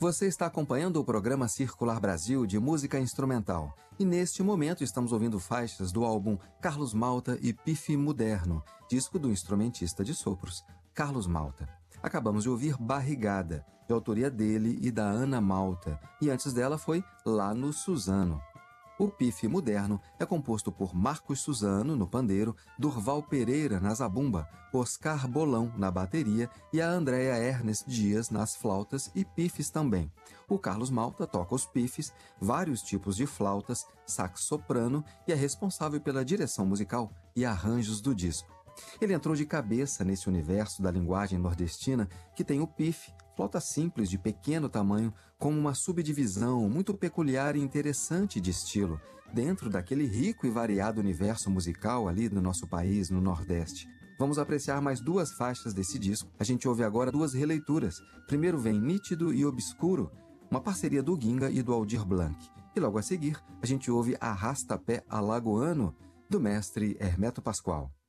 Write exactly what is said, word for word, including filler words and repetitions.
Você está acompanhando o programa Circular Brasil de música instrumental. E neste momento estamos ouvindo faixas do álbum Carlos Malta e Pife Moderno, disco do instrumentista de sopros, Carlos Malta. Acabamos de ouvir Barrigada, de autoria dele e da Ana Malta, e antes dela foi Lá no Suzano. O Pife Moderno é composto por Marcos Suzano, no pandeiro, Durval Pereira, na zabumba, Oscar Bolão, na bateria e a Andréa Ernest Dias nas flautas e pifes também. O Carlos Malta toca os pifes, vários tipos de flautas, sax soprano e é responsável pela direção musical e arranjos do disco. Ele entrou de cabeça nesse universo da linguagem nordestina que tem o pife, flauta simples de pequeno tamanho, como uma subdivisão muito peculiar e interessante de estilo, dentro daquele rico e variado universo musical ali do nosso país, no Nordeste. Vamos apreciar mais duas faixas desse disco. A gente ouve agora duas releituras. Primeiro vem Nítido e Obscuro, uma parceria do Ginga e do Aldir Blanc. E logo a seguir, a gente ouve Arrasta-Pé Alagoano, do mestre Hermeto Pascoal.